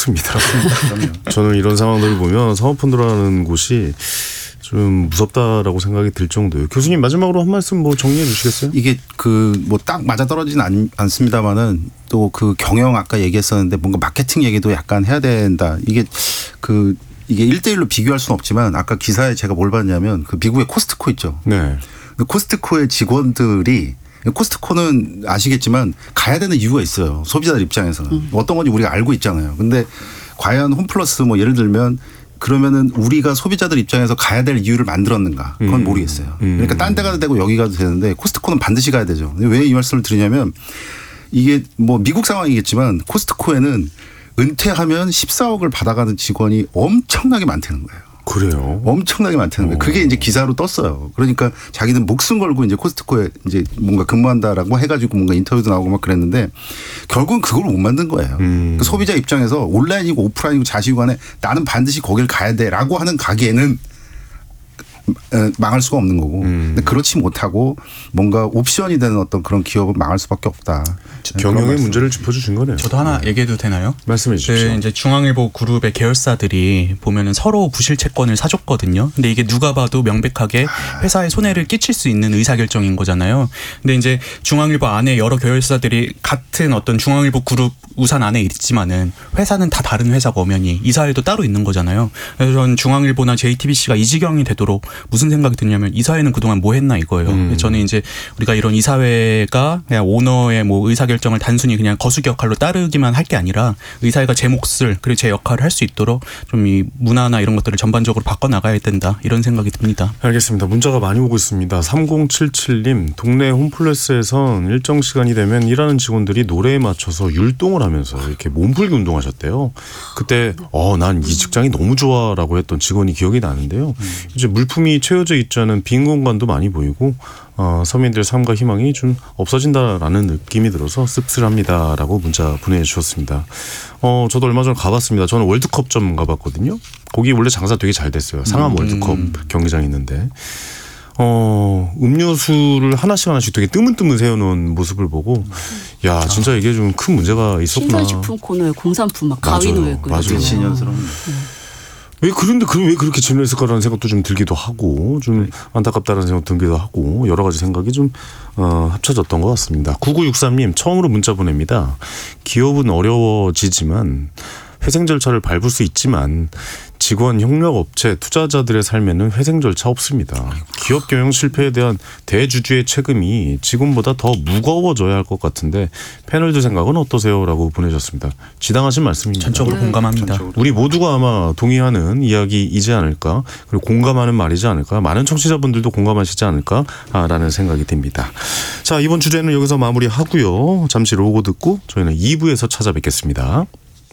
그렇습니다. 저는 이런 상황들을 보면 사모펀드라는 곳이 좀 무섭다라고 생각이 들 정도예요. 교수님 마지막으로 한 말씀 뭐 정리해 주시겠어요? 이게 뭐 딱 맞아떨어지진 않습니다만은 또 그 경영 아까 얘기했었는데 뭔가 마케팅 얘기도 약간 해야 된다. 이게 1대1로 비교할 수는 없지만 아까 기사에 제가 뭘 봤냐면 그 미국의 코스트코 있죠. 네. 코스트코의 직원들이 코스트코는 아시겠지만 가야 되는 이유가 있어요. 소비자들 입장에서는. 어떤 건지 우리가 알고 있잖아요. 근데 과연 홈플러스 뭐 예를 들면 그러면은 우리가 소비자들 입장에서 가야 될 이유를 만들었는가? 그건 모르겠어요. 그러니까 딴 데 가도 되고 여기 가도 되는데 코스트코는 반드시 가야 되죠. 왜 이 말씀을 드리냐면 이게 뭐 미국 상황이겠지만 코스트코에는 은퇴하면 14억을 받아가는 직원이 엄청나게 많다는 거예요. 그래요? 엄청나게 많다는 거예요. 그게 이제 기사로 떴어요. 그러니까 자기는 목숨 걸고 이제 코스트코에 이제 뭔가 근무한다라고 해가지고 뭔가 인터뷰도 나오고 막 그랬는데 결국은 그걸 못 만든 거예요. 그 소비자 입장에서 온라인이고 오프라인이고 자시고 간에 나는 반드시 거길 가야 돼라고 하는 가게는 망할 수가 없는 거고 근데 그렇지 못하고 뭔가 옵션이 되는 어떤 그런 기업은 망할 수밖에 없다. 경영의 문제를 짚어주신 거네요. 저도 하나 얘기해도 되나요? 말씀해 주십시오. 이제 중앙일보 그룹의 계열사들이 보면은 서로 부실 채권을 사줬거든요. 근데 이게 누가 봐도 명백하게 회사에 손해를 끼칠 수 있는 의사결정인 거잖아요. 근데 이제 중앙일보 안에 여러 계열사들이 같은 어떤 중앙일보 그룹 우산 안에 있지만은 회사는 다 다른 회사고 엄연히 이사회도 따로 있는 거잖아요. 그래서 전 중앙일보나 JTBC가 이 지경이 되도록 무슨 생각이 드냐면 이사회는 그동안 뭐 했나 이거예요. 저는 이제 우리가 이런 이사회가 그냥 오너의 뭐 의사결정을 단순히 그냥 거수기 역할로 따르기만 할 게 아니라 의사회가 제 몫을 그리고 제 역할을 할 수 있도록 좀 이 문화나 이런 것들을 전반적으로 바꿔나가야 된다 이런 생각이 듭니다. 알겠습니다. 문자가 많이 오고 있습니다. 3077님 동네 홈플러스에선 일정 시간이 되면 일하는 직원들이 노래에 맞춰서 율동을 하면서 이렇게 몸풀기 운동하셨대요. 그때 난 이 직장이 너무 좋아라고 했던 직원이 기억이 나는데요. 이제 물품이 채워져 있지 않은 빈 공간도 많이 보이고 서민들의 삶과 희망이 좀 없어진다라는 느낌이 들어서 씁쓸합니다라고 문자 보내주셨습니다. 저도 얼마 전에 가봤습니다. 저는 월드컵점 가봤거든요. 거기 원래 장사 되게 잘 됐어요. 상암 월드컵 경기장이 있는데 음료수를 하나씩 되게 뜨문뜨문 세워놓은 모습을 보고 야 진짜 이게 좀 큰 문제가 있었구나. 신선식품 코너에 공산품 막 가위 놓여 맞아요. 진연스러운. 왜 그렇게 진행했을까라는 생각도 좀 들기도 하고 좀 안타깝다는 생각 들기도 하고 여러 가지 생각이 좀 합쳐졌던 것 같습니다. 9963님 처음으로 문자 보냅니다. 기업은 어려워지지만 회생 절차를 밟을 수 있지만 직원, 협력업체, 투자자들의 삶에는 회생 절차 없습니다. 기업 경영 실패에 대한 대주주의 책임이 지금보다 더 무거워져야 할 것 같은데 패널들 생각은 어떠세요? 라고 보내셨습니다. 지당하신 말씀입니다. 전적으로 공감합니다. 우리 모두가 아마 동의하는 이야기이지 않을까 그리고 공감하는 말이지 않을까 많은 청취자분들도 공감하시지 않을까라는 생각이 듭니다. 자 이번 주제는 여기서 마무리하고요. 잠시 로고 듣고 저희는 2부에서 찾아뵙겠습니다.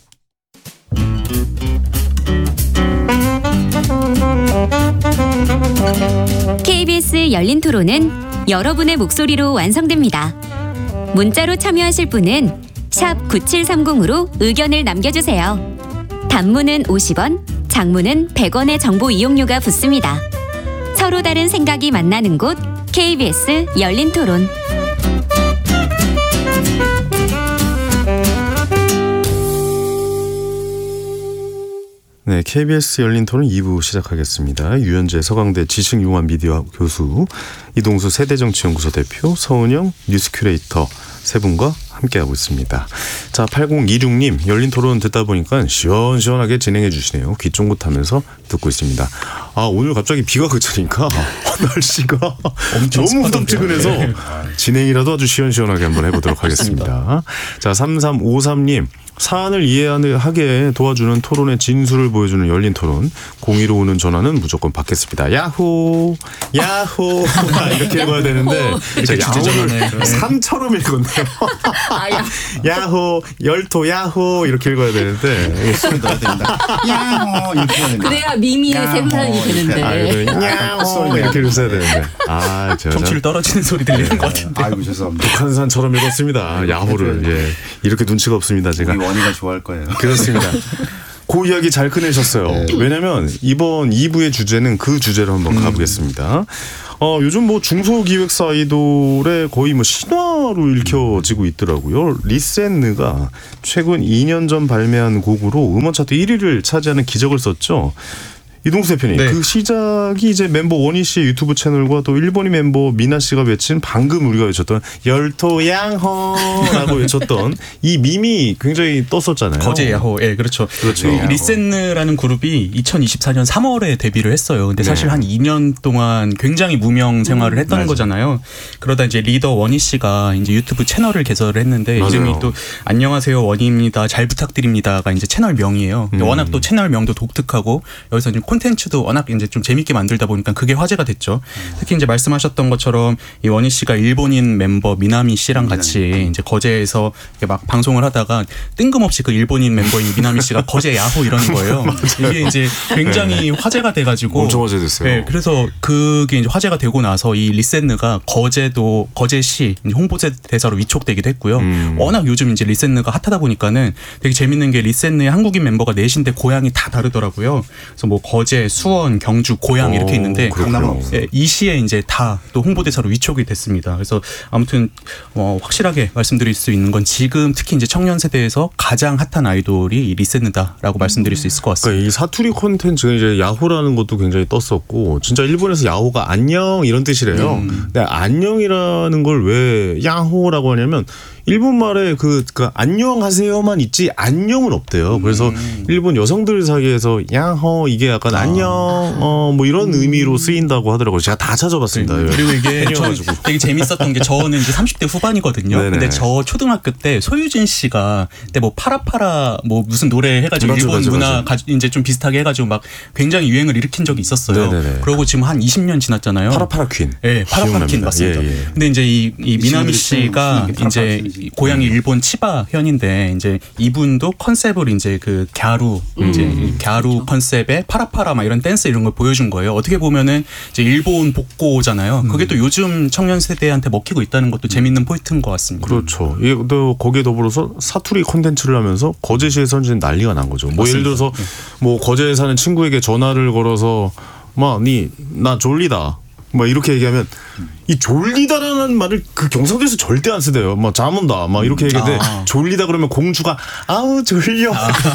KBS 열린 토론은 여러분의 목소리로 완성됩니다. 문자로 참여하실 분은 샵 9730으로 의견을 남겨주세요. 단문은 50원, 장문은 100원의 정보 이용료가 붙습니다. 서로 다른 생각이 만나는 곳 KBS 열린 토론. 네, KBS 열린 토론 2부 시작하겠습니다. 유현재 서강대 지식융합미디어 교수, 이동수 세대정치연구소 대표, 서은영 뉴스 큐레이터 세 분과 함께하고 있습니다. 자, 8026님 열린 토론 듣다 보니까 시원시원하게 진행해 주시네요. 귀 쫑긋하면서 듣고 있습니다. 오늘 갑자기 비가 그치니까 날씨가 너무 후덥지근해서 진행이라도 아주 시원시원하게 한번 해보도록 하겠습니다. 자, 3353님 사안을 이해하게 도와주는 토론의 진수를 보여주는 열린 토론 02로 오는 전화는 무조건 받겠습니다. 야호 야호 이렇게 읽어야 되는데 야호를 상처럼 읽었네요. 야호 열토 야호 이렇게 읽어야 되는데 소리 넣어야 된다. 야호 이렇게 해야 된다. 그래야 미미의 생산이 되는데. 야호 이렇게 읽어야 되는데 정치를 떨어지는 소리 들리는 것 같은데. 아이고 죄송합니다. 북한산처럼 읽었습니다. 야호를 이렇게 눈치가 없습니다 제가. 우리 원희가 좋아할 거예요. 그렇습니다. 그 이야기 잘 꺼내셨어요. 네. 왜냐면 이번 2부의 주제는 그 주제로 한번 가보겠습니다. 요즘 뭐 중소기획사 아이돌의 거의 뭐 신화로 읽혀지고 있더라고요. 리센느가 최근 2년 전 발매한 곡으로 음원 차트 1위를 차지하는 기적을 썼죠. 이동수 대표님, 네. 그 시작이 이제 멤버 원희 씨의 유튜브 채널과 또 일본인 멤버 미나 씨가 외친 방금 우리가 외쳤던 열토양허라고 외쳤던 이 밈이 굉장히 떴었잖아요. 거제 야호. 예, 그렇죠. 그렇죠. 이 리센느라는 그룹이 2024년 3월에 데뷔를 했어요. 근데 사실 네. 한 2년 동안 굉장히 무명 생활을 했던 맞아요. 거잖아요. 그러다 이제 리더 원희 씨가 이제 유튜브 채널을 개설을 했는데 맞아요. 이름이 또 안녕하세요 원희입니다. 잘 부탁드립니다가 이제 채널 명이에요. 근데 워낙 또 채널 명도 독특하고 여기서 이제 콘텐츠도 워낙 이제 좀 재밌게 만들다 보니까 그게 화제가 됐죠. 특히 이제 말씀하셨던 것처럼 이 원희 씨가 일본인 멤버 미나미 씨랑 같이 이제 거제에서 이렇게 막 방송을 하다가 뜬금없이 그 일본인 멤버인 미나미 씨가 거제 야호 이러는 거예요. 이게 이제 굉장히 화제가 돼가지고 엄청 화제됐어요. 네, 그래서 그게 이제 화제가 되고 나서 이 리센느가 거제시 이제 홍보대 대사로 위촉되기도 했고요. 워낙 요즘 이제 리센느가 핫하다 보니까는 되게 재밌는 게 리센느의 한국인 멤버가 넷인데 고향이 다 다르더라고요. 그래서 뭐 거제, 수원, 경주, 고양 이렇게 있는데 강남은 없어요. 예, 이 시에 이제 다 또 홍보대사로 위촉이 됐습니다. 그래서 아무튼 확실하게 말씀드릴 수 있는 건 지금 특히 이제 청년 세대에서 가장 핫한 아이돌이 이 리센느다라고 말씀드릴 수 있을 것 같습니다. 그러니까 이 사투리 콘텐츠가 이제 야호라는 것도 굉장히 떴었고 진짜 일본에서 야호가 안녕 이런 뜻이래요. 근데 안녕이라는 걸 왜 야호라고 하냐면 일본 말에 그 안녕하세요만 있지 안녕은 없대요. 그래서 일본 여성들 사이에서 야호 이게 약간 안녕 뭐 이런 의미로 쓰인다고 하더라고요. 제가 다 찾아봤습니다. 그리고 이게 팬이어가지고. 되게 재밌었던 게 저는 이제 30대 후반이거든요. 네네. 근데 저 초등학교 때 소유진 씨가 그때 뭐 파라파라 뭐 무슨 노래 해가지고 맞아, 일본 맞아, 문화 맞아. 이제 좀 비슷하게 해가지고 막 굉장히 유행을 일으킨 적이 있었어요. 네네네. 그러고 지금 한 20년 지났잖아요. 파라파라 퀸. 네, 파라파라 퀸 기억납니다. 맞습니다. 예, 예. 근데 이제 이 미나미 친구들이 씨가 좀 이제 파라파라 고향이 일본 치바 현인데 이제 이분도 컨셉을 이제 그 갸루 이제 갸루 컨셉의 파라파라 막 이런 댄스 이런 걸 보여준 거예요. 어떻게 보면은 이제 일본 복고잖아요. 그게 또 요즘 청년 세대한테 먹히고 있다는 것도 재밌는 포인트인 것 같습니다. 그렇죠. 이게 또 거기에 더불어서 사투리 콘텐츠를 하면서 거제시에서는 지금 난리가 난 거죠. 뭐 예를 들어서 뭐 거제에 사는 친구에게 전화를 걸어서 나 졸리다. 막 이렇게 얘기하면 이 졸리다라는 말을 그 경상도에서 절대 안 쓰대요. 막 잠 온다. 막 이렇게 얘기하는데 졸리다 그러면 공주가 아우 졸려.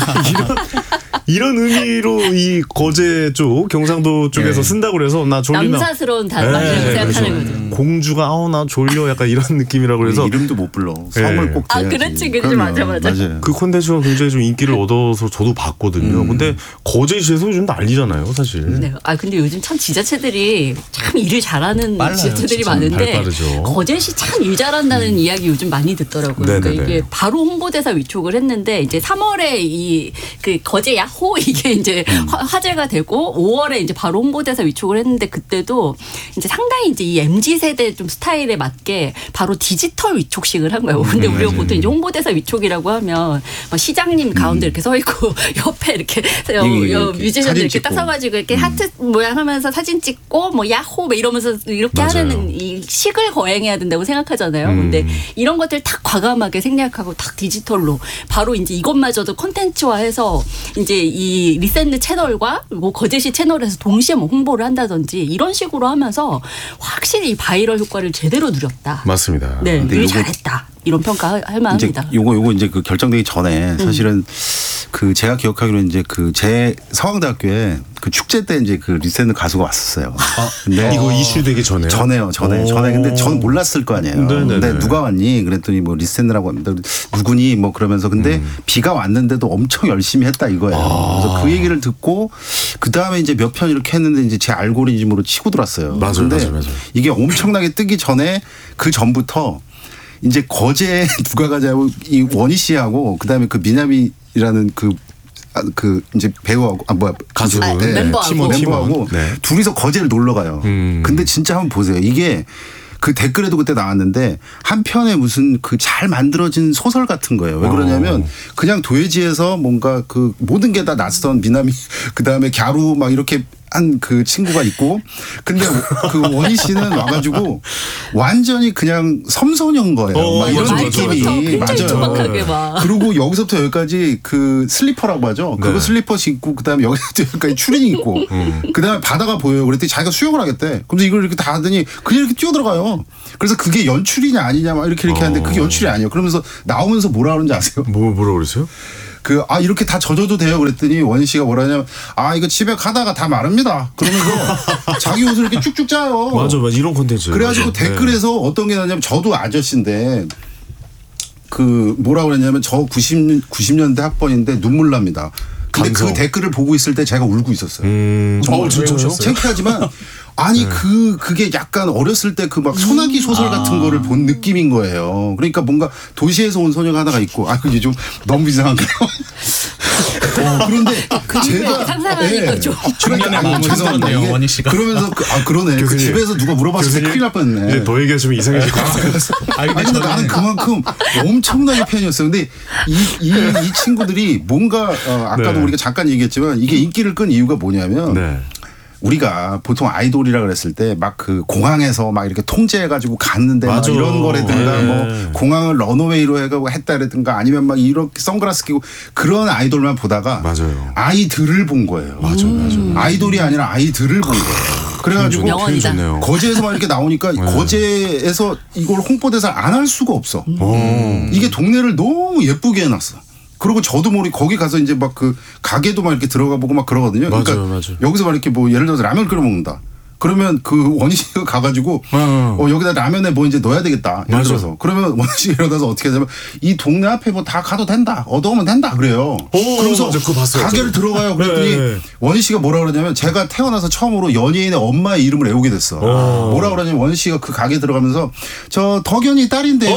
이런 의미로 이 거제 쪽 경상도 쪽에서 쓴다고 그래서 나 졸리나. 남사스러운 단어라고 생각하는 거죠. 공주가 아우 나 졸려 약간 이런 느낌이라고 그래서 이름도 못 불러. 성을 꼭 아, 대야지. 그렇지, 그렇지. 그럼요. 맞아. 맞아요. 그 콘텐츠가 굉장히 좀 인기를 얻어서 저도 봤거든요. 근데 거제시에서 요즘 난리잖아요, 사실. 네. 근데 요즘 참 지자체들이 참 일을 잘하는 빨라요, 지자체들이 진짜. 많은데 발빠르죠. 거제시 참 일 잘한다는 이야기 요즘 많이 듣더라고요. 그러니까 네네네. 이게 바로 홍보대사 위촉을 했는데 이제 3월에 이 그 거제 야호 이게 이제 화제가 되고 5월에 이제 바로 홍보대사 위촉을 했는데 그때도 이제 상당히 이제 이 MZ 세대 좀 스타일에 맞게 바로 디지털 위촉식을 한 거예요. 근데 우리가 보통 이제 홍보대사 위촉이라고 하면 막 시장님 가운데 이렇게 서 있고 옆에 이렇게 뮤지션들 사진 이렇게 딱 찍고. 서가지고 이렇게 하트 모양 하면서 사진 찍고 뭐 야호 뭐 이러면서 이렇게 맞아요. 하는 이 식을 거행해야 된다고 생각하잖아요. 근데 이런 것들 딱 과감하게 생략하고 딱 디지털로 바로 이제 이것마저도 콘텐츠화해서 이제 이 리센느 채널과 뭐 거제시 채널에서 동시에 뭐 홍보를 한다든지 이런 식으로 하면서 확실히 이 바이럴 효과를 제대로 누렸다. 맞습니다. 네, 근데 일 요거- 잘했다. 이런 평가할 이제 만합니다. 요거 이제 그 결정되기 전에 사실은 그 제가 기억하기로 이제 그 제 서강대학교에 그 축제 때 이제 그 리센느 가수가 왔었어요. 근데 이거 이슈 되기 전에요? 전에. 근데 저는 몰랐을 거 아니에요. 네네네. 근데 누가 왔니? 그랬더니 뭐 리센느라고 합니다. 누구니? 뭐 그러면서 근데 비가 왔는데도 엄청 열심히 했다 이거예요. 그래서 그 얘기를 듣고 그 다음에 이제 몇 편 이렇게 했는데 이제 제 알고리즘으로 치고 들어왔어요. 맞아요, 근데 맞아요. 이게 엄청나게 뜨기 전에 그 전부터 이제 거제에 누가 가자고 이 원희 씨하고 그다음에 그 미나미라는 그 이제 배우하고 가수. 네. 멤버하고. 멤버하고 네. 둘이서 거제를 놀러 가요. 근데 진짜 한번 보세요. 이게 그 댓글에도 그때 나왔는데 한 편에 무슨 그 잘 만들어진 소설 같은 거예요. 왜 그러냐면 그냥 도예지에서 뭔가 그 모든 게 다 낯선 미나미 그다음에 갸루 막 이렇게 그 친구가 있고 근데 그 원희 씨는 와가지고 완전히 그냥 섬소년 거예요. 막 이런 맞아, 느낌이 굉장히 조박하게 막. 그리고 여기서부터 여기까지 그 슬리퍼라고 하죠. 그거 네. 슬리퍼 신고 그다음에 여기서부터 여기까지 추리닝 입고 그다음에 바다가 보여요. 그랬더니 자기가 수영을 하겠대. 그래서 이걸 이렇게 다 하더니 그냥 이렇게 뛰어 들어가요. 그래서 그게 연출이냐 아니냐 막 이렇게 하는데 그게 연출이 아니에요. 그러면서 나오면서 뭐라 그러는지 아세요? 뭐라고 그러세요? 이렇게 다 젖어도 돼요? 그랬더니 원희 씨가 뭐라냐면 이거 집에 가다가 다 마릅니다. 그러면서 자기 옷을 이렇게 쭉쭉 짜요. 맞아. 이런 콘텐츠. 그래가지고 맞아. 댓글에서 어떤 게 나냐면 저도 아저씨인데 뭐라 그랬냐면 저 90년대 학번인데 눈물 납니다. 근데 감성. 그 댓글을 보고 있을 때 제가 울고 있었어요. 진짜요? 창피하지만 아니 그게 약간 어렸을 때 그 막 소나기 소설 같은 거를 본 느낌인 거예요. 그러니까 뭔가 도시에서 온 소녀가 하나가 있고 그게 좀 너무 이상한가요? 그런데 제가 상상하니까 좀. 중년의 마음을 죄송합니다. 흔들었네요, 원희 씨가. 그러면서 그러네. 그 교수님. 집에서 누가 물어봤을 때 큰일 날 뻔했네. 이제 더 얘기하시면 이상해질 것 같아요. 근데 나는 그만큼 엄청나게 팬이었어요. 근데 이 친구들이 뭔가 아까도 네. 우리가 잠깐 얘기했지만 이게 인기를 끈 이유가 뭐냐면 네. 우리가 보통 아이돌이라 그랬을 때 막 그 공항에서 막 이렇게 통제해가지고 갔는데 막 맞아. 이런 거라든가 네. 뭐 공항을 런어웨이로 해가고 했다라든가 아니면 막 이렇게 선글라스 끼고 그런 아이돌만 보다가 맞아요. 아이들을 본 거예요. 맞아. 아이돌이 아니라 아이들을 본 거예요. 그래가지고 명언이다. 좋네요. 거제에서만 이렇게 나오니까 거제에서 이걸 홍보대사 안 할 수가 없어. 이게 동네를 너무 예쁘게 해놨어. 그리고 저도 모르게 거기 가서 이제 막 그 가게도 막 이렇게 들어가 보고 막 그러거든요. 그러니까 맞아요. 여기서 막 이렇게 뭐 예를 들어서 라면 끓여 먹는다. 그러면 그 원희 씨가 가가지고 여기다 라면에 뭐 이제 넣어야 되겠다. 예를 맞아. 들어서 그러면 원희 씨가 이러다서 어떻게 하냐면 이 동네 앞에 뭐 다 가도 된다. 얻어오면 된다. 그래요. 그러면서 맞아. 그거 봤어요. 가게를 들어가요. 그랬더니 네. 원희 씨가 뭐라 그러냐면 제가 태어나서 처음으로 연예인의 엄마의 이름을 외우게 됐어. 뭐라 그러냐면 원희 씨가 그 가게 들어가면서 저 덕연이 딸인데요.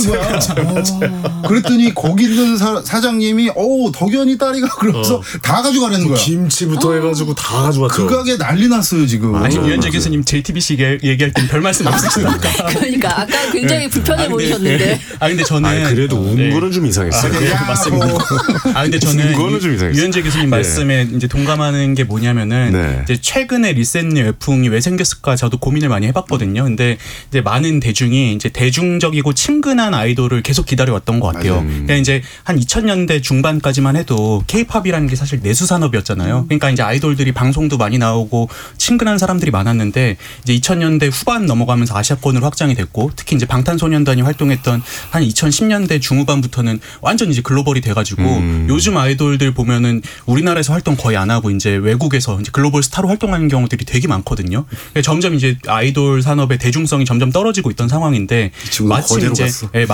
맞아요. 그랬더니 거기 있는 사장님이 덕연이 딸이가 그러면서 다 가져가라는 거야. 김치부터 해가지고 다 가져갔죠. 그 가게 난리 났어요 지금. 유현재 교수님 JTBC 얘기할 땐 별 말씀 없으시다니까. 그러니까 아까 굉장히 불편해 보이셨는데. 근데 저는 그래도 운 거는 좀 이상했어요. 맞습니다. 근데 저는 그거는 좀 이상했어요. 유현재 교수님 네. 말씀에 이제 동감하는 게 뭐냐면은 네. 이제 최근에 리센 열풍이 왜 생겼을까 저도 고민을 많이 해봤거든요. 근데 이제 많은 대중이 이제 대중적이고 친근한 아이돌을 계속 기다려왔던 것 같아요. 그러니까 이제 한 2000년대 중반까지만 해도 K-팝이라는 게 사실 내수 산업이었잖아요. 그러니까 이제 아이돌들이 방송도 많이 나오고 친근한 사람들이 많았는데 이제 2000년대 후반 넘어가면서 아시아권으로 확장이 됐고 특히 이제 방탄소년단이 활동했던 한 2010년대 중후반부터는 완전 이제 글로벌이 돼가지고 요즘 아이돌들 보면은 우리나라에서 활동 거의 안 하고 이제 외국에서 이제 글로벌 스타로 활동하는 경우들이 되게 많거든요. 그러니까 점점 이제 아이돌 산업의 대중성이 점점 떨어지고 있던 상황인데 마침 이제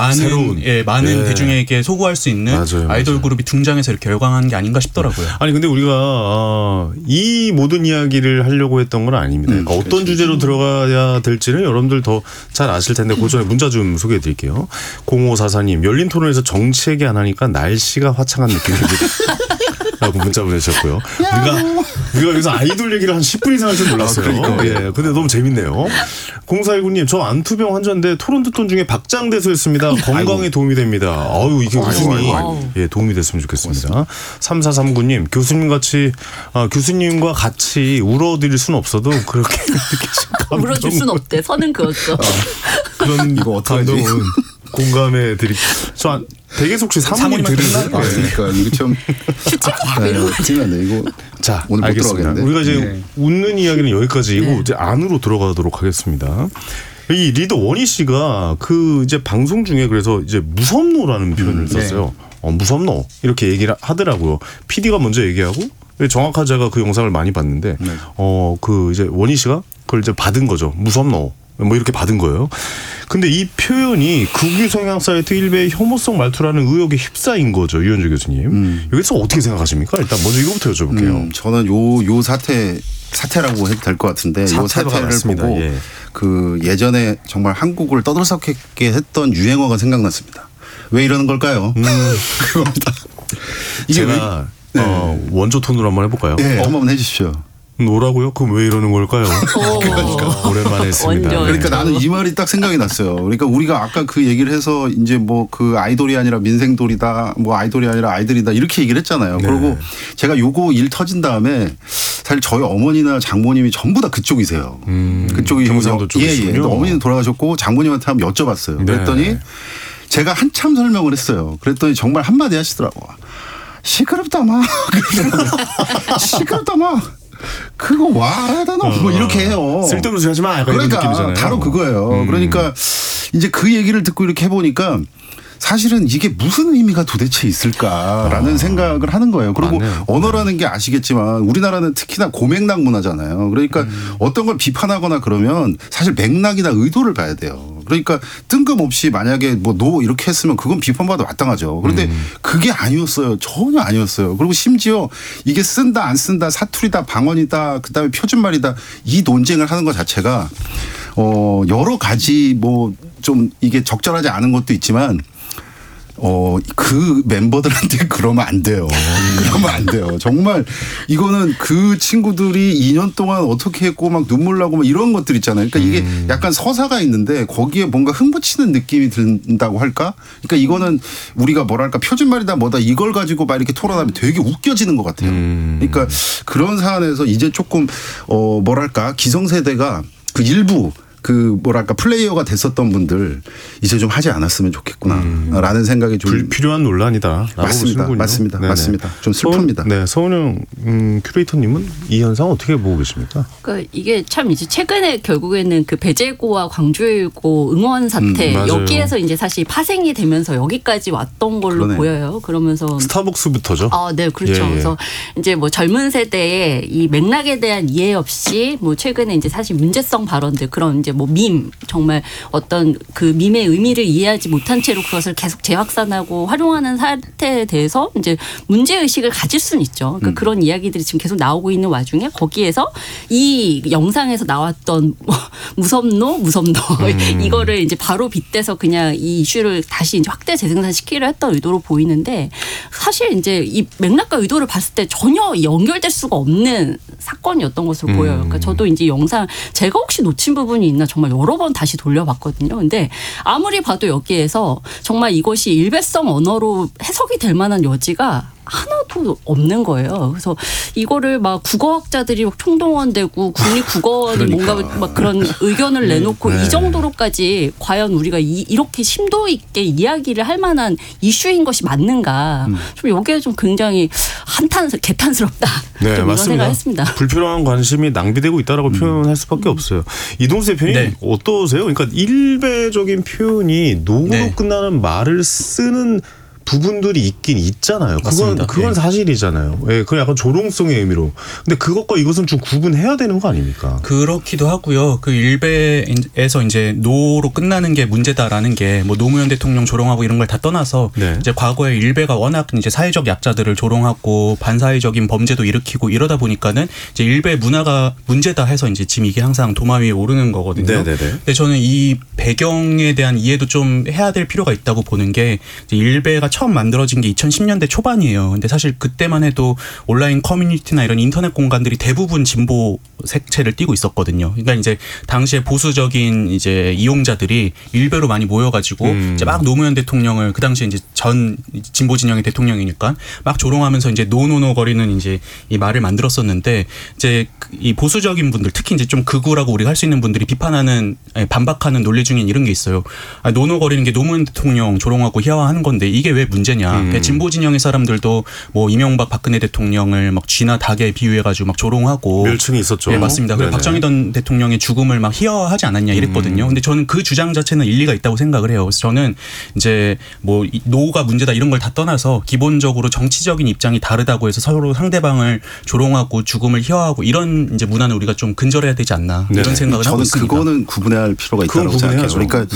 많은 대중에게 소구할 수 있는 맞아요. 아이돌 그룹이 등장해서 이렇게 열광한 게 아닌가 싶더라고요. 아니 근데 우리가 이 모든 이야기를 하려고 했던 건 아닙니다. 그러니까 어떤 주제로 들어가야 될지는 여러분들 더 잘 아실 텐데 그 전에 문자 좀 소개해 드릴게요. 0544님 열린 토론에서 정치 얘기 안 하니까 날씨가 화창한 느낌이 라고 문자 보내주셨고요. 우리가 여기서 아이돌 얘기를 한 10분 이상 할 줄 몰랐어요. 예, 근데 너무 재밌네요. 0419님 저 안투병 환자인데 토론 듣던 중에 박장대소했습니다. 건강에 도움이 됩니다. 아유 이게 웃음이 예, 도움이 됐으면 좋겠습니다. 3439님 교수님과 같이 울어드릴 수는 없어도 그렇게 울어줄 순 없대. 선은 그었어. 그런 이거 어떡하지? 감동은 공감해 드리. 저 되게 혹시 사모님 들으세요? 그러니까 이거 좀 큰일 났네 이거. 자, 오늘 못 알겠습니다. 들어가겠는데? 우리가 이제 웃는 이야기는 여기까지이고 이제 안으로 들어가도록 하겠습니다. 이 리더 원희 씨가 그 이제 방송 중에 그래서 이제 무섭노라는 표현을 썼어요. 무섭노 이렇게 얘기를 하더라고요. PD가 먼저 얘기하고 정확하게 제가 그 영상을 많이 봤는데 그 이제 원희 씨가 그걸 이제 받은 거죠. 무섭노. 뭐 이렇게 받은 거예요. 근데 이 표현이 극우 성향 사이트 일베의 혐오성 말투라는 의혹에 휩싸인 거죠. 유현재 교수님. 여기서 어떻게 생각하십니까? 일단 먼저 이거부터 여쭤볼게요. 저는 요 사태라고 해도 될 것 같은데 요 사태를 맞습니다. 보고 예. 그 예전에 정말 한국을 떠들썩하게 했던 유행어가 생각났습니다. 왜 이러는 걸까요? 그겁니다. 이게 제가 원조 톤으로 한번 해볼까요? 한번 해주십시오. 노라고요? 그럼 왜 이러는 걸까요? 그러니까 오랜만에 했습니다. 완전. 그러니까 나는 이 말이 딱 생각이 났어요. 그러니까 우리가 아까 그 얘기를 해서 이제 뭐 그 아이돌이 아니라 민생돌이다, 뭐 아이돌이 아니라 아이들이다 이렇게 얘기를 했잖아요. 그리고 제가 요거 일 터진 다음에 사실 저희 어머니나 장모님이 전부 다 그쪽이세요. 그쪽이 경상도 쪽이시군요. 예, 예. 어머니는 돌아가셨고 장모님한테 한번 여쭤봤어요. 네. 그랬더니 제가 한참 설명을 했어요. 그랬더니 정말 한마디 하시더라고. 시끄럽다마. 시끄럽다마. 그거 와 알아야 되나? 뭐 이렇게 해요. 쓸데없는 소리 하지 마. 약간 이런 그러니까 느낌이잖아요. 바로 그거예요. 그러니까 이제 그 얘기를 듣고 이렇게 해보니까 사실은 이게 무슨 의미가 도대체 있을까라는 생각을 하는 거예요. 그리고 맞네요. 언어라는 게 아시겠지만 우리나라는 특히나 고맥락 문화잖아요. 그러니까 어떤 걸 비판하거나 그러면 사실 맥락이나 의도를 봐야 돼요. 그러니까 뜬금없이 만약에 뭐 노 이렇게 했으면 그건 비판받아 마땅하죠. 그런데 그게 아니었어요. 전혀 아니었어요. 그리고 심지어 이게 쓴다 안 쓴다 사투리다 방언이다 그다음에 표준말이다 이 논쟁을 하는 것 자체가 여러 가지 뭐 좀 이게 적절하지 않은 것도 있지만 그 멤버들한테 그러면 안 돼요. 그러면 안 돼요. 정말 이거는 그 친구들이 2년 동안 어떻게 했고 막 눈물 나고 막 이런 것들 있잖아요. 그러니까 이게 약간 서사가 있는데 거기에 뭔가 흥붙이는 느낌이 든다고 할까? 그러니까 이거는 우리가 뭐랄까 표준말이다 뭐다 이걸 가지고 막 이렇게 토론하면 되게 웃겨지는 것 같아요. 그러니까 그런 사안에서 이제 조금 뭐랄까 기성세대가 그 일부 그 뭐랄까 플레이어가 됐었던 분들 이제 좀 하지 않았으면 좋겠구나라는 생각이 좀 불필요한 논란이다. 맞습니다. 맞습니다. 네네. 맞습니다. 좀 슬픕니다. 네, 서은영 큐레이터님은 이 현상 어떻게 보고 계십니까? 그러니까 이게 참 이제 최근에 결국에는 그 배재고와 광주일고 응원 사태 맞아요. 여기에서 이제 사실 파생이 되면서 여기까지 왔던 걸로 그러네. 보여요. 그러면서 스타벅스부터죠. 네, 그렇죠. 예, 예. 그래서 이제 뭐 젊은 세대의 이 맥락에 대한 이해 없이 뭐 최근에 이제 사실 문제성 발언들 그런 이제 뭐 밈 정말 어떤 그 밈의 의미를 이해하지 못한 채로 그것을 계속 재확산하고 활용하는 사태에 대해서 이제 문제 의식을 가질 수는 있죠. 그러니까 그런 이야기들이 지금 계속 나오고 있는 와중에 거기에서 이 영상에서 나왔던 뭐 무섭노 이거를 이제 바로 빗대서 그냥 이 이슈를 다시 이제 확대 재생산시키려 했던 의도로 보이는데 사실 이제 이 맥락과 의도를 봤을 때 전혀 연결될 수가 없는 사건이었던 것으로 보여요. 그러니까 저도 이제 영상 제가 혹시 놓친 부분이 있나 정말 여러 번 다시 돌려봤거든요. 근데 아무리 봐도 여기에서 정말 이것이 일배성 언어로 해석이 될 만한 여지가 하나도 없는 거예요. 그래서 이거를 막 국어학자들이 막 총동원되고 국립국어원이 뭔가 막 그런 의견을 내놓고 이 정도로까지 과연 우리가 이렇게 심도 있게 이야기를 할 만한 이슈인 것이 맞는가. 좀 여기에 좀 굉장히 개탄스럽다. 네, 좀 이런 맞습니다. 생각했습니다. 불필요한 관심이 낭비되고 있다라고 표현할 수밖에 없어요. 이동수 대표님 네. 어떠세요? 그러니까 일배적인 표현이 노고로 네. 끝나는 말을 쓰는 부분들이 있긴 있잖아요. 맞습니다. 그건 네. 사실이잖아요. 예, 그 약간 조롱성의 의미로. 근데 그것과 이것은 좀 구분해야 되는 거 아닙니까? 그렇기도 하고요. 그 일베에서 이제 노로 끝나는 게 문제다라는 게 뭐 노무현 대통령 조롱하고 이런 걸 다 떠나서 네. 이제 과거에 일베가 워낙 이제 사회적 약자들을 조롱하고 반사회적인 범죄도 일으키고 이러다 보니까는 이제 일베 문화가 문제다 해서 이제 지금 이게 항상 도마 위에 오르는 거거든요. 네네네. 근데 저는 이 배경에 대한 이해도 좀 해야 될 필요가 있다고 보는 게 이제 일베가 처음 만들어진 게 2010년대 초반이에요. 근데 사실 그때만 해도 온라인 커뮤니티나 이런 인터넷 공간들이 대부분 진보 색채를 띠고 있었거든요. 그러니까 이제 당시에 보수적인 이제 이용자들이 일베로 많이 모여가지고 이제 막 노무현 대통령을 그 당시에 이제 전 진보 진영의 대통령이니까 막 조롱하면서 이제 노노노 거리는 이제 이 말을 만들었었는데 이제 이 보수적인 분들 특히 이제 좀 극우라고 우리가 할 수 있는 분들이 비판하는 반박하는 논리 중엔 이런 게 있어요. 노노 거리는 게 노무현 대통령 조롱하고 희화화하는 건데 이게 왜 문제냐. 진보 진영의 사람들도 뭐 이명박 박근혜 대통령을 막 쥐나 닭에 비유해가지고 막 조롱하고 멸칭이 있었죠. 네, 맞습니다. 그래서 네네. 박정희 전 대통령의 죽음을 막 희화화하지 않았냐 이랬거든요. 근데 저는 그 주장 자체는 일리가 있다고 생각을 해요. 그래서 저는 이제 뭐 노가 문제다 이런 걸 다 떠나서 기본적으로 정치적인 입장이 다르다고 해서 서로 상대방을 조롱하고 죽음을 희화화하고 이런 이제 문화는 우리가 좀 근절해야 되지 않나 네. 이런 생각을 하고 저는 있습니다. 그거는 구분해야 할 필요가 그건 있다고 생각해요. 구분해야죠. 그러니까 네.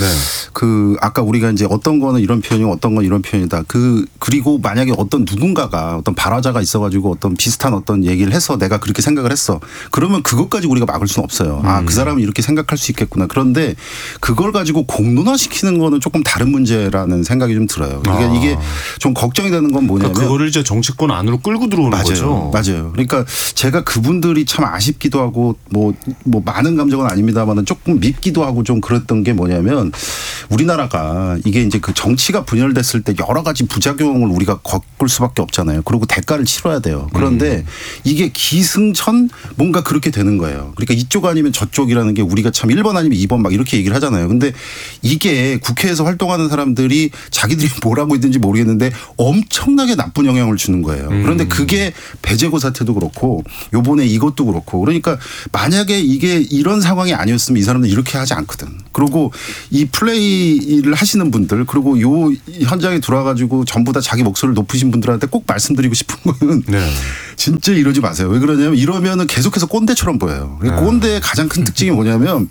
그 아까 우리가 이제 어떤 거는 이런 표현이고 어떤 건 이런 표현이다. 그리고 만약에 어떤 누군가가 어떤 발화자가 있어가지고 어떤 비슷한 어떤 얘기를 해서 내가 그렇게 생각을 했어. 그러면 그것까지 우리가 막을 수는 없어요. 그 사람은 이렇게 생각할 수 있겠구나. 그런데 그걸 가지고 공론화시키는 거는 조금 다른 문제라는 생각이 좀 들어요. 그러니까 이게 좀 걱정이 되는 건 뭐냐면 그러니까 그거를 이제 정치권 안으로 끌고 들어오는 거죠. 맞아요. 그러니까 제가 그분들이 참 아쉽기도 하고 뭐 많은 감정은 아닙니다만은 조금 밉기도 하고 좀 그랬던 게 뭐냐면 우리나라가 이게 이제 그 정치가 분열됐을 때 여러 가지 가지 부작용을 우리가 겪을 수밖에 없잖아요. 그리고 대가를 치러야 돼요. 그런데 이게 기승전 뭔가 그렇게 되는 거예요. 그러니까 이쪽 아니면 저쪽이라는 게 우리가 참 1번 아니면 2번 막 이렇게 얘기를 하잖아요. 근데 이게 국회에서 활동하는 사람들이 자기들이 뭘 하고 있는지 모르겠는데 엄청나게 나쁜 영향을 주는 거예요. 그런데 그게 배재고 사태도 그렇고 요번에 이것도 그렇고 그러니까 만약에 이게 이런 상황이 아니었으면 이 사람들 이렇게 하지 않거든. 그리고 이 플레이를 하시는 분들 그리고 요 현장에 들어와가지고 전부 다 자기 목소리를 높이신 분들한테 꼭 말씀드리고 싶은 거는 진짜 이러지 마세요. 왜 그러냐면 이러면은 계속해서 꼰대처럼 보여요. 꼰대의 가장 큰 특징이 뭐냐면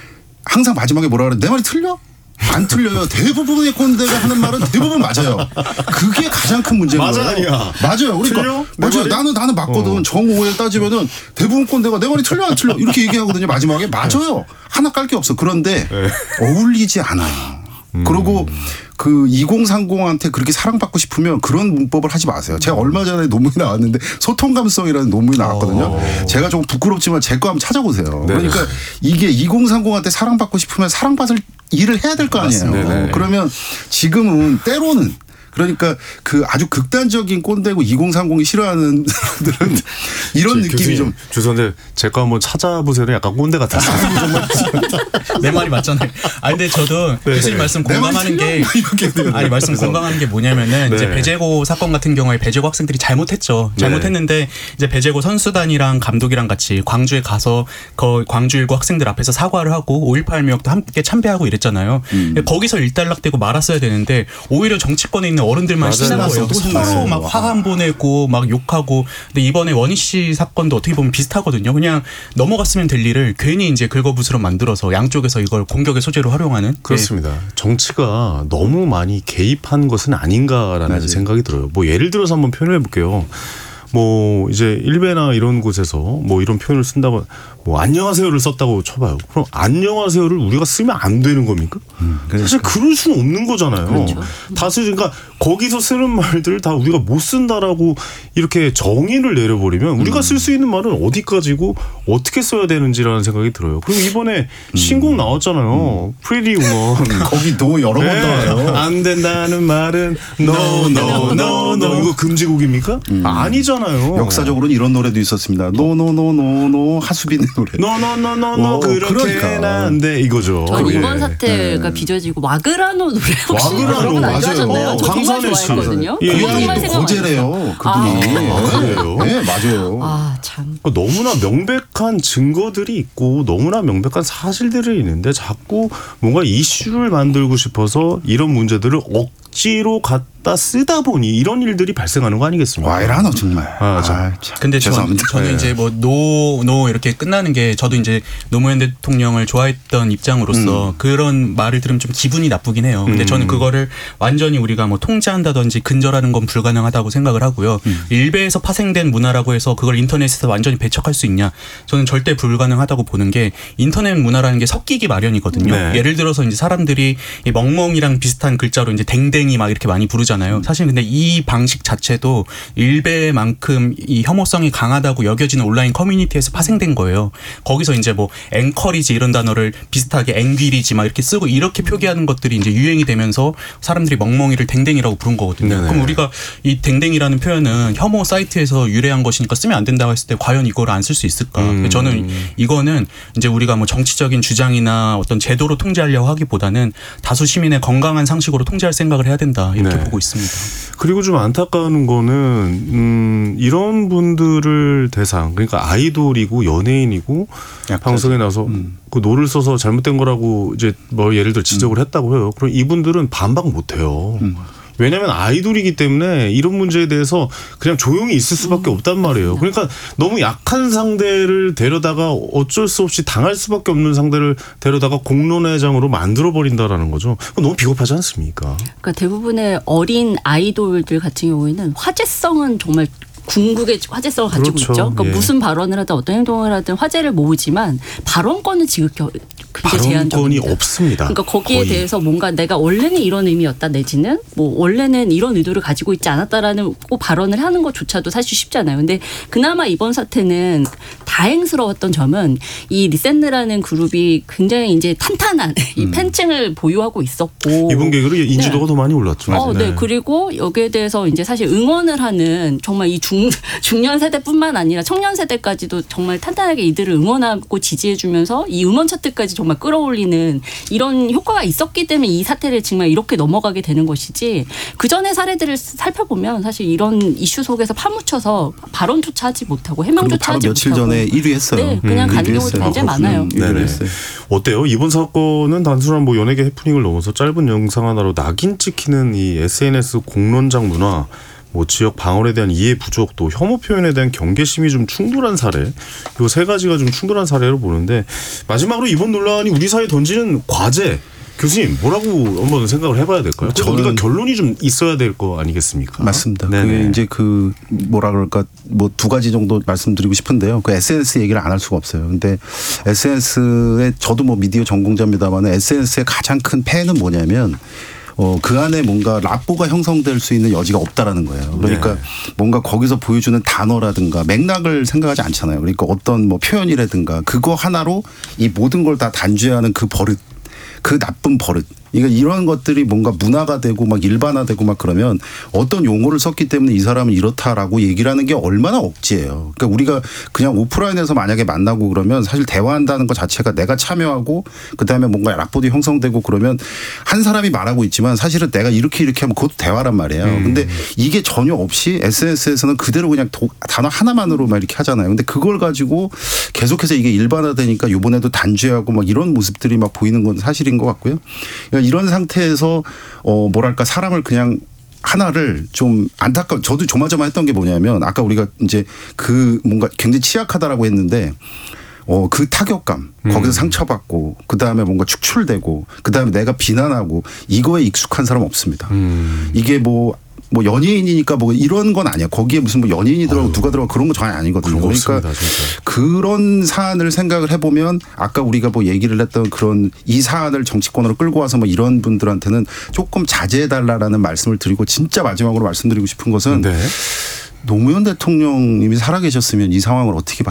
항상 마지막에 뭐라 그래? 내 말이 틀려? 안 틀려요. 대부분의 꼰대가 하는 말은 대부분 맞아요. 그게 가장 큰 문제인 거예요. 맞아 아니야. 맞아요. 그러니까 틀려? 맞아요. 나는 맞거든. 정오에 따지면은 대부분 꼰대가 내 말이 틀려 안 틀려 이렇게 얘기하거든요. 마지막에 맞아요. 하나 깔 게 없어. 그런데 어울리지 않아요. 그리고 그 2030한테 그렇게 사랑받고 싶으면 그런 문법을 하지 마세요. 제가 얼마 전에 논문이 나왔는데 소통 감성이라는 논문이 나왔거든요. 제가 조금 부끄럽지만 제 거 한번 찾아보세요. 그러니까 이게 2030한테 사랑받고 싶으면 사랑받을 일을 해야 될 거 아니에요. 그러면 지금은 때로는 그러니까 그 아주 극단적인 꼰대고 2030이 싫어하는 사람들은 이런 느낌이 좀. 죄송한데 제 거 한번 찾아보세요. 약간 꼰대 같았어요. 내 말이 맞잖아요. 아 근데 저도 교수님 말씀 공감하는 게 아니 말씀 공감하는 게 뭐냐면은 이제 배재고 사건 같은 경우에 배재고 학생들이 잘못했죠. 잘못했는데 이제 배재고 선수단이랑 감독이랑 같이 광주에 가서 광주19 학생들 앞에서 사과를 하고 5.18 묘역도 함께 참배하고 이랬잖아요. 거기서 일단락되고 말았어야 되는데 오히려 정치권에 있는 어른들만 신나는 거예요. 서로 막 화환 보내고 막 욕하고. 근데 이번에 원희 씨 사건도 어떻게 보면 비슷하거든요. 그냥 넘어갔으면 될 일을 괜히 이제 긁어부스러 만들어서 양쪽에서 이걸 공격의 소재로 활용하는. 그렇습니다. 정치가 너무 많이 개입한 것은 아닌가라는 생각이 들어요. 뭐 예를 들어서 한번 표현해 볼게요. 뭐 이제 일베나 이런 곳에서 뭐 이런 표현을 쓴다고 뭐 안녕하세요를 썼다고 쳐봐요. 그럼 안녕하세요를 우리가 쓰면 안 되는 겁니까? 사실 그럴 수는 없는 거잖아요. 그렇죠. 다시 그러니까 거기서 쓰는 말들을 다 우리가 못 쓴다라고 이렇게 정의를 내려버리면 우리가 쓸 수 있는 말은 어디까지고 어떻게 써야 되는지라는 생각이 들어요. 그리고 이번에 신곡 나왔잖아요. 프리티 우먼. 거기 너 여러 번 나와요. 안 된다는 말은 no 이거 금지곡입니까? 아니잖아요. 역사적으로는 이런 노래도 있었습니다. 노노노노노 하수빈의 노래. 노노노노노 그렇게는 안 돼 이거죠. 저는 이번 사태가 빚어지고 와그라노 노래 혹시 여러분 안 좋아하셨나요? 저 정말 좋아했거든요. 고양이도 고재래요. 그분이. 그래요? 네, 맞아요. 아 참. 너무나 명백한 증거들이 있고 너무나 명백한 사실들이 있는데 자꾸 뭔가 이슈를 만들고 싶어서 이런 문제들을 억지로 갖다 쓰다 보니 이런 일들이 발생하는 거 아니겠습니까? 와이라노 정말. 근데 죄송합니다. 저는 이제 뭐 노 이렇게 끝나는 게 저도 이제 노무현 대통령을 좋아했던 입장으로서 그런 말을 들으면 좀 기분이 나쁘긴 해요. 근데 저는 그거를 완전히 우리가 뭐 통제한다든지 근절하는 건 불가능하다고 생각을 하고요. 일베에서 파생된 문화라고 해서 그걸 인터넷에서 완전히 배척할 수 있냐? 저는 절대 불가능하다고 보는 게 인터넷 문화라는 게 섞이기 마련이거든요. 네. 예를 들어서 이제 사람들이 이 멍멍이랑 비슷한 글자로 이제 댕댕이 막 이렇게 많이 부르잖아요. 사실 근데 이 방식 자체도 일베만큼 이 혐오성이 강하다고 여겨지는 온라인 커뮤니티에서 파생된 거예요. 거기서 이제 뭐 앵커리지 이런 단어를 비슷하게 앵귀리지 막 이렇게 쓰고 이렇게 표기하는 것들이 이제 유행이 되면서 사람들이 멍멍이를 댕댕이라고 부른 거거든요. 네네. 그럼 우리가 이 댕댕이라는 표현은 혐오 사이트에서 유래한 것이니까 쓰면 안 된다고 했을 때 과연 이걸 안 쓸 수 있을까? 저는 이거는 이제 우리가 뭐 정치적인 주장이나 어떤 제도로 통제하려고 하기보다는 다수 시민의 건강한 상식으로 통제할 생각을 해야 된다 이렇게 보고 있습니다. 그리고 좀 안타까운 거는 이런 분들을 대상 그러니까 아이돌이고 연예인이고 방송에 나서 그 노를 써서 잘못된 거라고 이제 뭐 예를 들어 지적을 했다고 해요. 그럼 이분들은 반박 못 해요. 왜냐하면 아이돌이기 때문에 이런 문제에 대해서 그냥 조용히 있을 수밖에 없단 말이에요. 그러니까 너무 약한 상대를 데려다가 어쩔 수 없이 당할 수밖에 없는 상대를 데려다가 공론회장으로 만들어버린다라는 거죠. 너무 비겁하지 않습니까? 그러니까 대부분의 어린 아이돌들 같은 경우에는 화제성은 정말 궁극의 화제성을 가지고 그렇죠. 있죠. 그러니까 예. 무슨 발언을 하든 어떤 행동을 하든 화제를 모으지만 발언권은 굉장히 제한적입니다. 발언권이 없습니다. 그러니까 거기에 거의. 대해서 뭔가 내가 원래는 이런 의미였다 내지는 뭐 원래는 이런 의도를 가지고 있지 않았다라는 발언을 하는 것조차도 사실 쉽지 않아요. 근데 그나마 이번 사태는 다행스러웠던 점은 이 리센느라는 그룹이 굉장히 이제 탄탄한 이 팬층을 보유하고 있었고 이번 계기로 인지도가 더 많이 올랐죠. 네. 그리고 여기에 대해서 이제 사실 응원을 하는 정말 이 중년 세대뿐만 아니라 청년 세대까지도 정말 탄탄하게 이들을 응원하고 지지해주면서 이 음원 차트까지 정말 끌어올리는 이런 효과가 있었기 때문에 이 사태를 정말 이렇게 넘어가게 되는 것이지 그 전의 사례들을 살펴보면 사실 이런 이슈 속에서 파묻혀서 발언조차 하지 못하고 해명조차 하지 며칠 못하고 전에 1위 했어요. 네, 그냥 가는 1위 경우도 했어요. 굉장히 많아요. 1위 네네. 했어요. 어때요? 이번 사건은 단순한 뭐 연예계 해프닝을 넘어서 짧은 영상 하나로 낙인 찍히는 이 SNS 공론장 문화, 뭐 지역 방언에 대한 이해 부족, 또 혐오 표현에 대한 경계심이 좀 충돌한 사례, 이 세 가지가 좀 충돌한 사례로 보는데 마지막으로 이번 논란이 우리 사회에 던지는 과제, 교수님 뭐라고 한번 생각을 해봐야 될까요? 우리가 결론이 좀 있어야 될 거 아니겠습니까? 맞습니다. 네네. 그게 이제 그 뭐라 그럴까 뭐 두 가지 정도 말씀드리고 싶은데요. 그 SNS 얘기를 안 할 수가 없어요. 근데 SNS에 저도 뭐 미디어 전공자입니다만 SNS의 가장 큰 폐해는 뭐냐면 그 안에 뭔가 랍보가 형성될 수 있는 여지가 없다라는 거예요. 그러니까 네. 뭔가 거기서 보여주는 단어라든가 맥락을 생각하지 않잖아요. 그러니까 어떤 뭐 표현이라든가 그거 하나로 이 모든 걸 다 단죄하는 그 버릇, 그 나쁜 버릇. 그러니까 이런 것들이 뭔가 문화가 되고 막 일반화되고 막 그러면 어떤 용어를 썼기 때문에 이 사람은 이렇다라고 얘기를 하는 게 얼마나 억지예요. 그러니까 우리가 그냥 오프라인에서 만약에 만나고 그러면 사실 대화한다는 것 자체가 내가 참여하고 그다음에 뭔가 락보도 형성되고 그러면 한 사람이 말하고 있지만 사실은 내가 이렇게 하면 그것도 대화란 말이에요. 근데 이게 전혀 없이 SNS에서는 그대로 그냥 단어 하나만으로 막 이렇게 하잖아요. 근데 그걸 가지고 계속해서 이게 일반화되니까 이번에도 단죄하고 막 이런 모습들이 막 보이는 건 사실인 것 같고요. 그러니까 이런 상태에서 뭐랄까 사람을 그냥 하나를 좀 저도 조마조마했던 게 뭐냐면 아까 우리가 이제 그 뭔가 굉장히 취약하다라고 했는데 그 타격감 거기서 상처받고 그다음에 뭔가 축출되고 그다음에 내가 비난하고 이거에 익숙한 사람 없습니다. 이게 뭐 연예인이니까 뭐 이런 건 아니야. 거기에 무슨 뭐 연예인이 들어가고 누가 들어가고 그런 거 전혀 아니거든요. 그러니까 없습니다, 진짜. 그런 사안을 생각을 해보면 아까 우리가 뭐 얘기를 했던 그런 이 사안을 정치권으로 끌고 와서 뭐 이런 분들한테는 조금 자제해달라라는 말씀을 드리고 진짜 마지막으로 말씀드리고 싶은 것은 네. 노무현 대통령님이 살아계셨으면 이 상황을 어떻게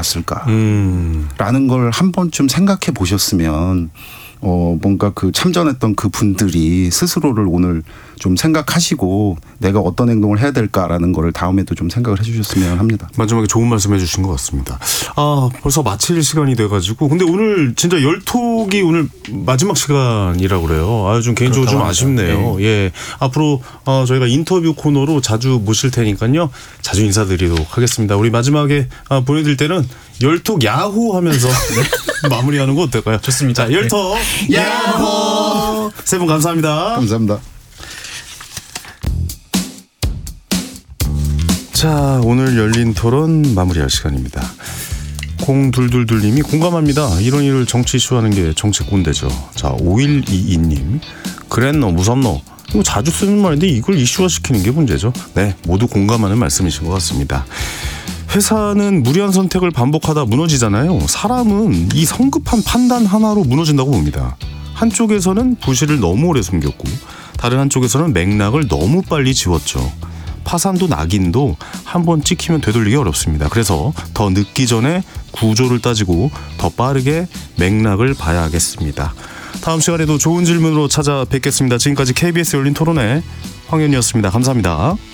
봤을까라는 걸 한 번쯤 생각해 보셨으면 뭔가 그 참전했던 그 분들이 스스로를 오늘 좀 생각하시고 내가 어떤 행동을 해야 될까라는 거를 다음에도 좀 생각을 해 주셨으면 합니다. 마지막에 좋은 말씀 해주신 것 같습니다. 벌써 마칠 시간이 돼가지고 근데 오늘 진짜 열톡이 오늘 마지막 시간이라고 그래요. 좀 개인적으로 좀 아쉽네요. 네. 예, 앞으로 저희가 인터뷰 코너로 자주 모실 테니까요. 자주 인사드리도록 하겠습니다. 우리 마지막에 보내드릴 때는 열톡 야호 하면서 네, 마무리하는 거 어떨까요? 좋습니다. 자, 열톡 야호. 세 분 감사합니다. 감사합니다. 자, 오늘 열린 토론 마무리할 시간입니다. 0222님이 공감합니다. 이런 일을 정치 이슈하는 게 정치 꼰대죠. 자, 5122님. 그랬노 무섭노. 이거 자주 쓰는 말인데 이걸 이슈화시키는 게 문제죠. 네, 모두 공감하는 말씀이신 것 같습니다. 회사는 무리한 선택을 반복하다 무너지잖아요. 사람은 이 성급한 판단 하나로 무너진다고 봅니다. 한쪽에서는 부실을 너무 오래 숨겼고 다른 한쪽에서는 맥락을 너무 빨리 지웠죠. 파산도 낙인도 한번 찍히면 되돌리기 어렵습니다. 그래서 더 늦기 전에 구조를 따지고 더 빠르게 맥락을 봐야겠습니다. 다음 시간에도 좋은 질문으로 찾아뵙겠습니다. 지금까지 KBS 열린 토론회 황현이었습니다. 감사합니다.